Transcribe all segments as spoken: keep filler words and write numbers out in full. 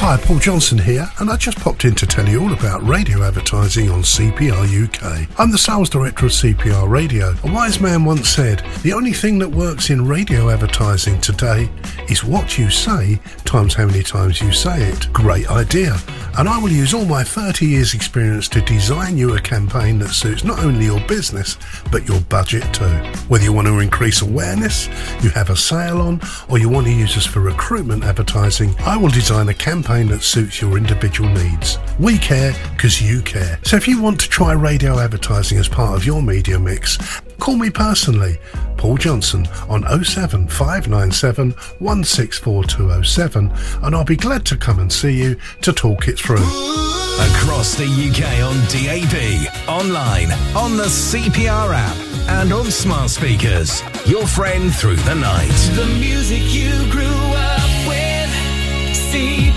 Hi, Paul Johnson here, and I just popped in to tell you all about radio advertising on C P R U K. I'm the sales director of C P R Radio. A wise man once said, the only thing that works in radio advertising today is what you say times how many times you say it. Great idea. And I will use all my thirty years experience to design you a campaign that suits not only your business, but your budget too. Whether you want to increase awareness, you have a sale on, or you want to use us for recruitment advertising, I will design a campaign that suits your individual needs. We care because you care. So if you want to try radio advertising as part of your media mix, call me personally, Paul Johnson, on oh seven five nine seven one six four two oh seven, and I'll be glad to come and see you to talk it through. Across the U K on D A B, online, on the C P R app, and on smart speakers. Your friend through the night. The music you grew up with, C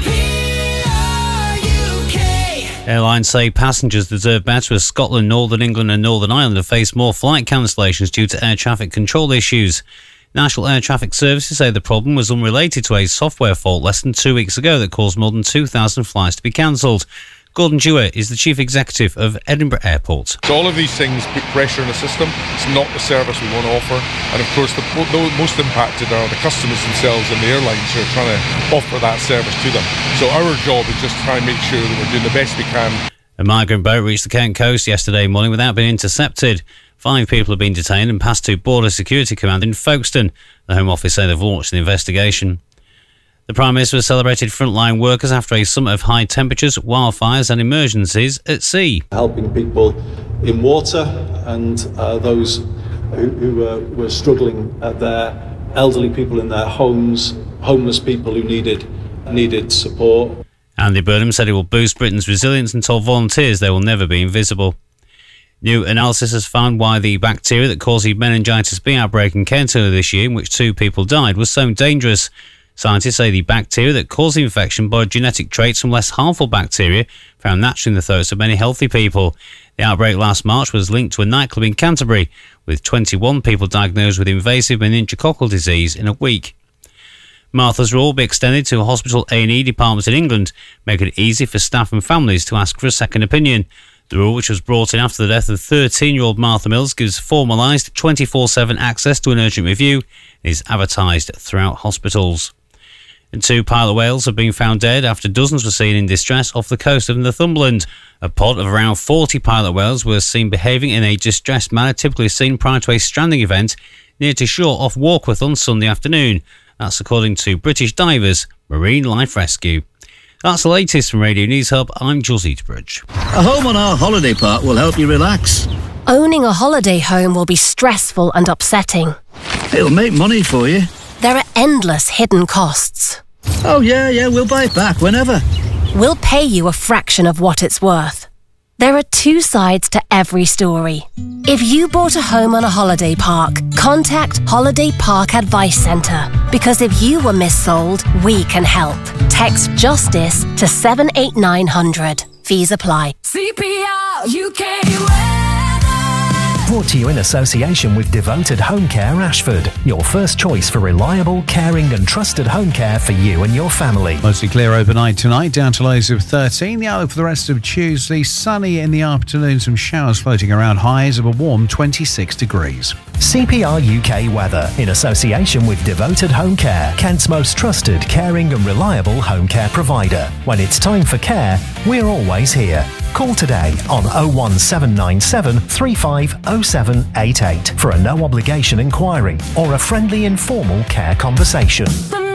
P R U K. Airlines say passengers deserve better as Scotland, Northern England and Northern Ireland have faced more flight cancellations due to air traffic control issues. National Air Traffic Services say the problem was unrelated to a software fault less than two weeks ago that caused more than two thousand flights to be cancelled. Gordon Dewar is the Chief Executive of Edinburgh Airport. So all of these things put pressure on the system. It's not the service we want to offer. And of course, the, the most impacted are the customers themselves and the airlines who are trying to offer that service to them. So our job is just to try and make sure that we're doing the best we can. A migrant boat reached the Kent coast yesterday morning without being intercepted. Five people have been detained and passed to Border Security Command in Folkestone. The Home Office say they've launched an investigation. The Prime Minister has celebrated frontline workers after a summer of high temperatures, wildfires and emergencies at sea. Helping people in water and uh, those who, who uh, were struggling at their elderly people in their homes, homeless people who needed needed support. Andy Burnham said it will boost Britain's resilience and told volunteers they will never be invisible. New analysis has found why the bacteria that caused the meningitis B outbreak in Kent earlier this year, in which two people died, was so dangerous. Scientists say the bacteria that caused the infection borrowed genetic traits from less harmful bacteria found naturally in the throats of many healthy people. The outbreak last March was linked to a nightclub in Canterbury, with twenty-one people diagnosed with invasive meningococcal disease in a week. Martha's rule will be extended to hospital A and E departments in England, making it easy for staff and families to ask for a second opinion. The rule, which was brought in after the death of thirteen-year-old Martha Mills, gives formalised twenty-four seven access to an urgent review and is advertised throughout hospitals. And two pilot whales have been found dead after dozens were seen in distress off the coast of Northumberland. A pod of around forty pilot whales were seen behaving in a distressed manner typically seen prior to a stranding event near to shore off Warkworth on Sunday afternoon. That's according to British divers Marine Life Rescue. That's the latest from Radio News Hub. I'm Jules Eatbridge. A home on our holiday park will help you relax. Owning a holiday home will be stressful and upsetting. It'll make money for you. There are endless hidden costs. Oh yeah, yeah, we'll buy it back whenever. We'll pay you a fraction of what it's worth. There are two sides to every story. If you bought a home on a holiday park, contact Holiday Park Advice Centre, because if you were missold, we can help. Text JUSTICE to seven eight nine hundred. Fees apply. C P R U K weather. Brought to you in association with Devoted Home Care Ashford, your first choice for reliable, caring and trusted home care for you and your family. Mostly clear overnight tonight, down to lows of thirteen. The outlook for the rest of Tuesday, sunny in the afternoon, some showers floating around, highs of a warm twenty-six degrees. C P R U K weather in association with Devoted Home Care, Kent's most trusted, caring and reliable home care provider. When it's time for care, we're always here. Call today on oh one seven nine seven three five oh seven eight eight for a no obligation inquiry or a friendly informal care conversation. The